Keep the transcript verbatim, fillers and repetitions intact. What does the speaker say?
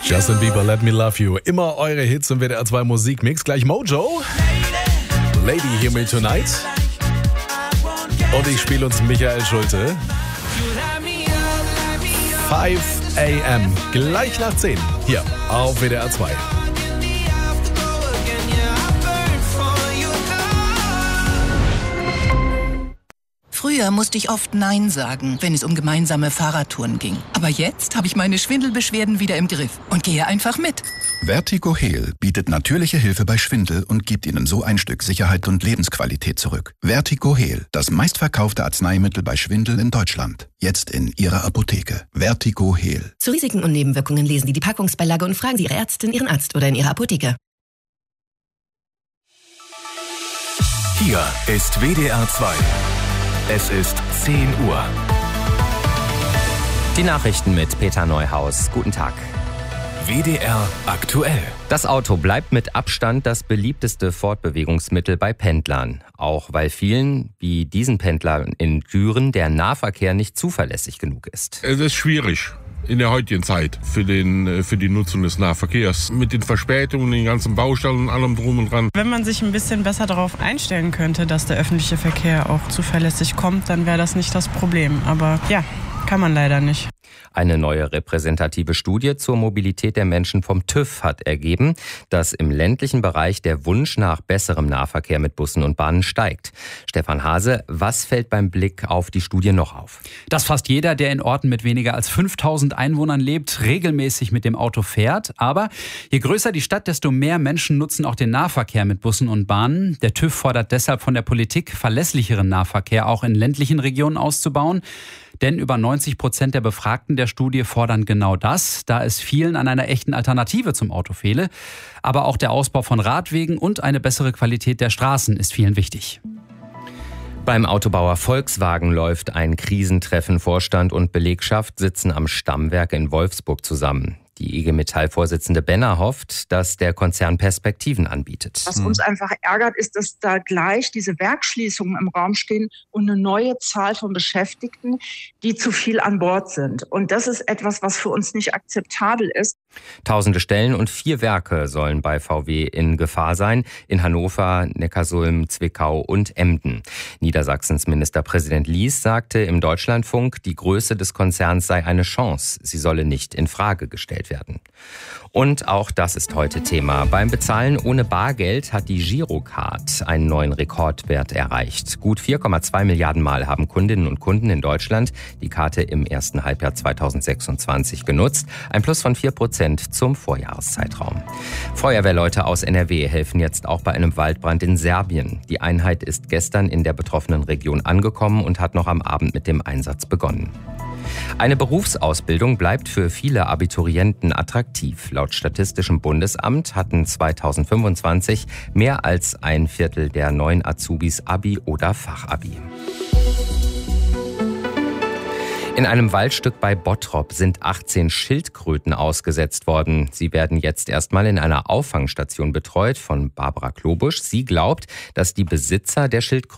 Justin Bieber, Let Me Love You. Immer eure Hits im W D R zwei Musikmix. Gleich Mojo. Lady, Hear Me Tonight. Und ich spiele uns Michael Schulte. fünf a m. Gleich nach zehn. Hier auf W D R zwei. Früher musste ich oft Nein sagen, wenn es um gemeinsame Fahrradtouren ging. Aber jetzt habe ich meine Schwindelbeschwerden wieder im Griff und gehe einfach mit. Vertigo Heal bietet natürliche Hilfe bei Schwindel und gibt Ihnen so ein Stück Sicherheit und Lebensqualität zurück. Vertigo Heal, das meistverkaufte Arzneimittel bei Schwindel in Deutschland. Jetzt in Ihrer Apotheke. Vertigo Heal. Zu Risiken und Nebenwirkungen lesen Sie die Packungsbeilage und fragen Sie Ihre Ärztin, Ihren Arzt oder in Ihrer Apotheke. Hier ist W D R zwei. Es ist zehn Uhr. Die Nachrichten mit Peter Neuhaus. Guten Tag. W D R aktuell. Das Auto bleibt mit Abstand das beliebteste Fortbewegungsmittel bei Pendlern. Auch weil vielen, wie diesen Pendlern in Düren, der Nahverkehr nicht zuverlässig genug ist. Es ist schwierig in der heutigen Zeit für, den, für die Nutzung des Nahverkehrs. Mit den Verspätungen, den ganzen Baustellen und allem drum und dran. Wenn man sich ein bisschen besser darauf einstellen könnte, dass der öffentliche Verkehr auch zuverlässig kommt, dann wäre das nicht das Problem. Aber ja, kann man leider nicht. Eine neue repräsentative Studie zur Mobilität der Menschen vom TÜV hat ergeben, dass im ländlichen Bereich der Wunsch nach besserem Nahverkehr mit Bussen und Bahnen steigt. Stefan Hase, was fällt beim Blick auf die Studie noch auf? Dass fast jeder, der in Orten mit weniger als fünftausend Einwohnern lebt, regelmäßig mit dem Auto fährt. Aber je größer die Stadt, desto mehr Menschen nutzen auch den Nahverkehr mit Bussen und Bahnen. Der TÜV fordert deshalb von der Politik, verlässlicheren Nahverkehr auch in ländlichen Regionen auszubauen. Denn über neunzig Prozent der Befragten der Studie fordern genau das, da es vielen an einer echten Alternative zum Auto fehle. Aber auch der Ausbau von Radwegen und eine bessere Qualität der Straßen ist vielen wichtig. Beim Autobauer Volkswagen läuft ein Krisentreffen. Vorstand und Belegschaft sitzen am Stammwerk in Wolfsburg zusammen. Die I G Metall-Vorsitzende Benner hofft, dass der Konzern Perspektiven anbietet. Was uns einfach ärgert, ist, dass da gleich diese Werksschließungen im Raum stehen und eine neue Zahl von Beschäftigten, die zu viel an Bord sind. Und das ist etwas, was für uns nicht akzeptabel ist. Tausende Stellen und vier Werke sollen bei V W in Gefahr sein. In Hannover, Neckarsulm, Zwickau und Emden. Niedersachsens Ministerpräsident Lies sagte im Deutschlandfunk, die Größe des Konzerns sei eine Chance. Sie solle nicht in Frage gestellt werden. Und auch das ist heute Thema. Beim Bezahlen ohne Bargeld hat die Girocard einen neuen Rekordwert erreicht. Gut vier Komma zwei Milliarden Mal haben Kundinnen und Kunden in Deutschland die Karte im ersten Halbjahr zweitausendsechsundzwanzig genutzt. Ein Plus von vier Prozent zum Vorjahreszeitraum. Feuerwehrleute aus N R W helfen jetzt auch bei einem Waldbrand in Serbien. Die Einheit ist gestern in der betroffenen Region angekommen und hat noch am Abend mit dem Einsatz begonnen. Eine Berufsausbildung bleibt für viele Abiturienten attraktiv. Laut Statistischem Bundesamt hatten zweitausendfünfundzwanzig mehr als ein Viertel der neuen Azubis Abi oder Fachabi. In einem Waldstück bei Bottrop sind achtzehn Schildkröten ausgesetzt worden. Sie werden jetzt erstmal in einer Auffangstation betreut von Barbara Klobusch. Sie glaubt, dass die Besitzer der Schildkröten